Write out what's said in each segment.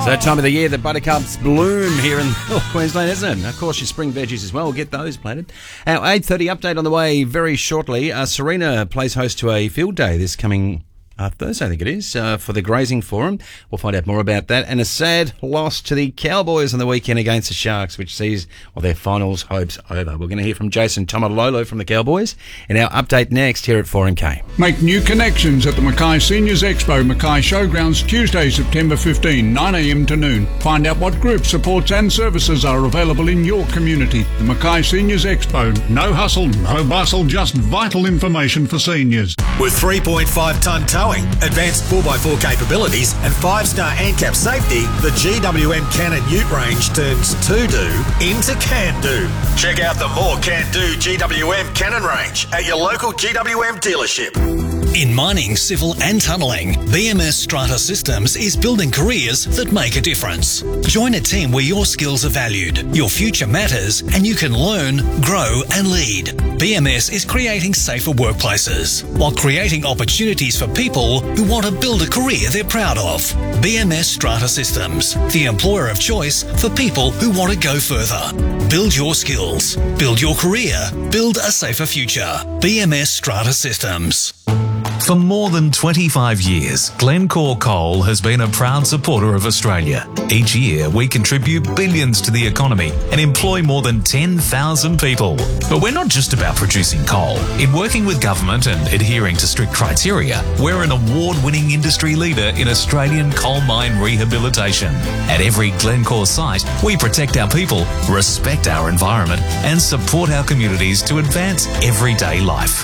That time of the year that buttercups bloom here in Queensland, isn't it? Of course, your spring veggies as well. We'll get those planted. Our 8:30 update on the way very shortly. Serena plays host to a field day this coming Thursday, I think it is, for the Grazing Forum. We'll find out more about that. And a sad loss to the Cowboys on the weekend against the Sharks, which sees their finals hopes over. We're going to hear from Jason Tomalolo from the Cowboys in our update next here at 4MK. Make new connections at the Mackay Seniors Expo, Mackay Showgrounds, Tuesday, September 15, 9am to noon. Find out what groups, supports and services are available in your community. The Mackay Seniors Expo. No hustle, no bustle, just vital information for seniors. With 3.5 tonne towing, advanced 4x4 capabilities and 5-star ANCAP safety, the GWM Cannon Ute range turns to-do into can-do. Check out the more can-do GWM Cannon range at your local GWM dealership. In mining, civil and tunnelling, BMS Strata Systems is building careers that make a difference. Join a team where your skills are valued, your future matters, and you can learn, grow and lead. BMS is creating safer workplaces while creating opportunities for people who want to build a career they're proud of. BMS Strata Systems, the employer of choice for people who want to go further. Build your skills, build your career, build a safer future. BMS Strata Systems. For more than 25 years, Glencore Coal has been a proud supporter of Australia. Each year, we contribute billions to the economy and employ more than 10,000 people. But we're not just about producing coal. In working with government and adhering to strict criteria, we're an award-winning industry leader in Australian coal mine rehabilitation. At every Glencore site, we protect our people, respect our environment, and support our communities to advance everyday life.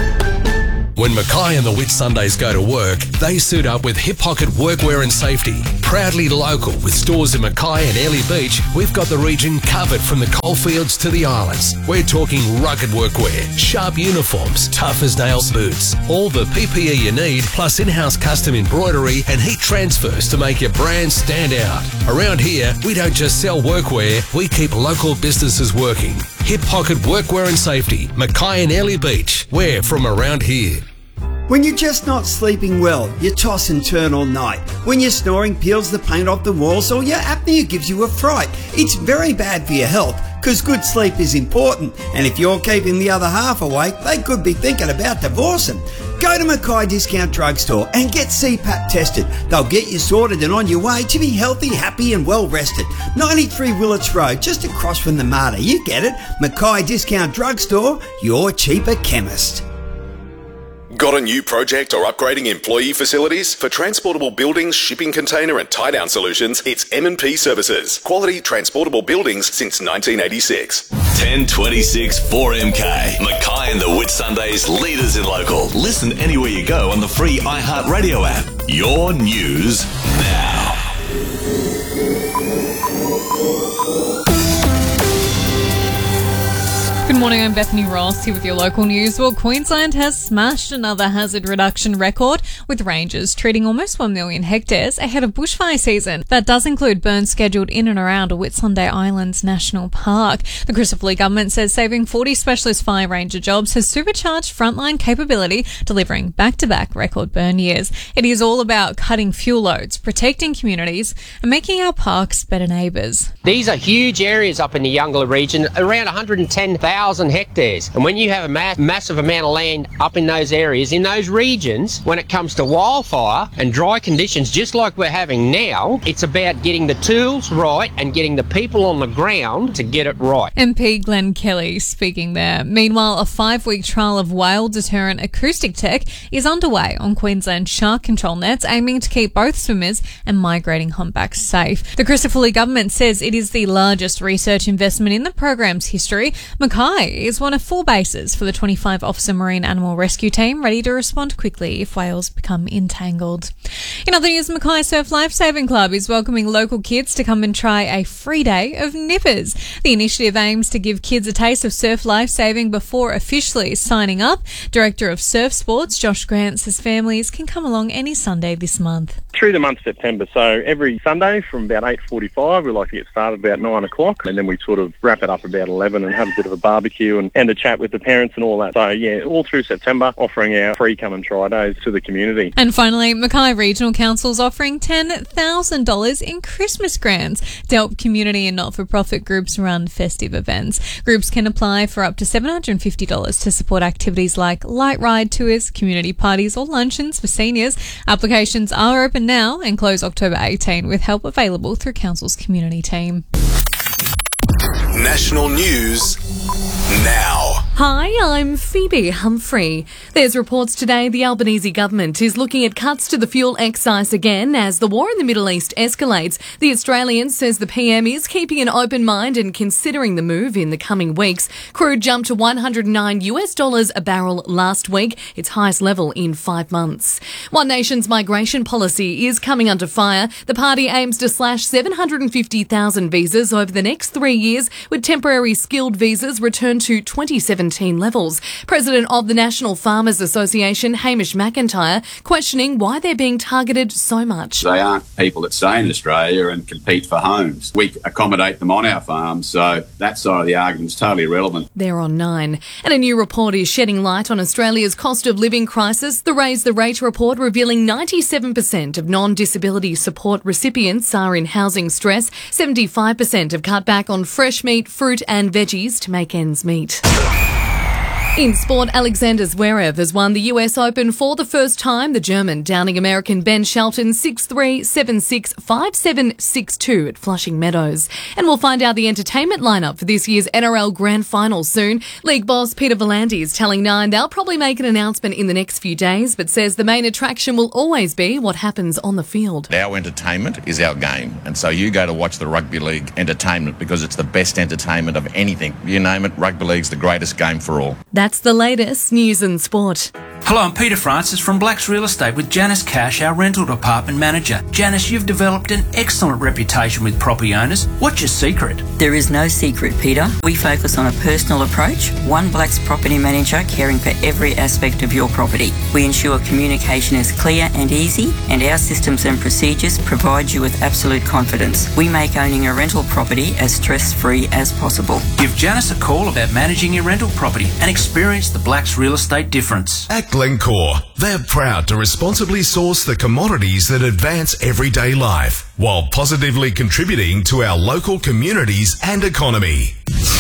When Mackay and the Whitsundays go to work, they suit up with Hip Pocket Workwear and Safety. Proudly local with stores in Mackay and Airlie Beach, we've got the region covered from the coalfields to the islands. We're talking rugged workwear, sharp uniforms, tough as nails boots, all the PPE you need, plus in-house custom embroidery and heat transfers to make your brand stand out. Around here, we don't just sell workwear, we keep local businesses working. Hip Pocket Workwear and Safety, Mackay and Airlie Beach. We're from around here. When you're just not sleeping well, you toss and turn all night. When your snoring peels the paint off the walls or your apnea gives you a fright, it's very bad for your health because good sleep is important. And if you're keeping the other half awake, they could be thinking about divorcing. Go to Mackay Discount Drugstore and get CPAP tested. They'll get you sorted and on your way to be healthy, happy and well rested. 93 Willits Road, just across from the Marta. You get it. Mackay Discount Drugstore, your cheaper chemist. Got a new project or upgrading employee facilities? For transportable buildings, shipping container and tie-down solutions, it's M&P Services. Quality transportable buildings since 1986. 1026 4MK. Mackay and the Whitsundays, leaders in local. Listen anywhere you go on the free iHeartRadio app. Your news now. Good morning, I'm Bethany Ross here with your local news. Well, Queensland has smashed another hazard reduction record with rangers treating almost 1 million hectares ahead of bushfire season. That does include burns scheduled in and around Whitsunday Islands National Park. The Christopher Lee government says saving 40 specialist fire ranger jobs has supercharged frontline capability, delivering back-to-back record burn years. It is all about cutting fuel loads, protecting communities and making our parks better neighbours. These are huge areas up in the Eungella region, around 110,000 hectares. And when you have a massive amount of land up in those areas, in those regions, when it comes to wildfire and dry conditions, just like we're having now, it's about getting the tools right and getting the people on the ground to get it right. MP Glenn Kelly speaking there. Meanwhile, a 5-week trial of whale deterrent acoustic tech is underway on Queensland shark control nets, aiming to keep both swimmers and migrating humpbacks safe. The Christopher Lee government says it is the largest research investment in the program's history. Mackay is one of 4 bases for the 25-officer Marine Animal Rescue Team, ready to respond quickly if whales become entangled. In other news, Mackay Surf Lifesaving Club is welcoming local kids to come and try a free day of nippers. The initiative aims to give kids a taste of surf lifesaving before officially signing up. Director of Surf Sports, Josh Grant, says families can come along any Sunday this month. Through the month of September, so every Sunday from about 8:45, we like to get started about 9 o'clock, and then we sort of wrap it up about 11 and have a bit of a barbecue barbecue and a chat with the parents and all that. So, yeah, all through September, offering our free come and try days to the community. And finally, Mackay Regional Council is offering $10,000 in Christmas grants to help community and not-for-profit groups run festive events. Groups can apply for up to $750 to support activities like light ride tours, community parties or luncheons for seniors. Applications are open now and close October 18 with help available through Council's community team. National news now. Hi, I'm Phoebe Humphrey. There's reports today the Albanese government is looking at cuts to the fuel excise again as the war in the Middle East escalates. The Australian says the PM is keeping an open mind and considering the move in the coming weeks. Crude jumped to $109 a barrel last week, its highest level in 5 months. One Nation's migration policy is coming under fire. The party aims to slash 750,000 visas over the next 3 years, with temporary skilled visas returned to 2017 levels. President of the National Farmers Association, Hamish McIntyre, questioning why they're being targeted so much. They aren't people that stay in Australia and compete for homes. We accommodate them on our farms, so that side of the argument is totally irrelevant. They're on 9. And a new report is shedding light on Australia's cost of living crisis. The Raise the Rate report revealing 97% of non-disability support recipients are in housing stress. 75% have cut back on fresh meat, fruit and veggies to make ends meet. In sport, Alexander Zverev has won the US Open for the first time. The German downing American Ben Shelton 6-3, 7-6, 5-7, 6-2 at Flushing Meadows. And we'll find out the entertainment lineup for this year's NRL Grand Final soon. League boss Peter V'landys is telling Nine they'll probably make an announcement in the next few days, but says the main attraction will always be what happens on the field. Our entertainment is our game, and so you go to watch the Rugby League entertainment because it's the best entertainment of anything. You name it, Rugby League's the greatest game for all. That's the latest news and sport. Hello, I'm Peter Francis from Blacks Real Estate with Janice Cash, our rental department manager. Janice, you've developed an excellent reputation with property owners. What's your secret? There is no secret, Peter. We focus on a personal approach, one Blacks property manager caring for every aspect of your property. We ensure communication is clear and easy, and our systems and procedures provide you with absolute confidence. We make owning a rental property as stress-free as possible. Give Janice a call about managing your rental property and experience the Blacks Real Estate difference. At Glencore, they're proud to responsibly source the commodities that advance everyday life while positively contributing to our local communities and economy.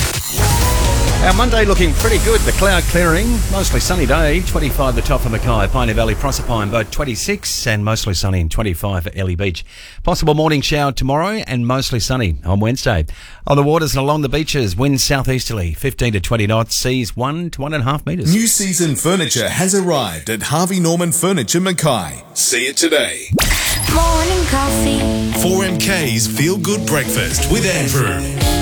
Our Monday looking pretty good. The cloud clearing, mostly sunny day. 25 the top for Mackay, Pioneer Valley, Proserpine, both 26 and mostly sunny and 25 for Ellie Beach. Possible morning shower tomorrow and mostly sunny on Wednesday. On the waters and along the beaches, winds southeasterly, 15 to 20 knots, seas 1 to 1.5 metres. New season furniture has arrived at Harvey Norman Furniture Mackay. See it today. Morning coffee. 4MK's Feel Good Breakfast with Andrew.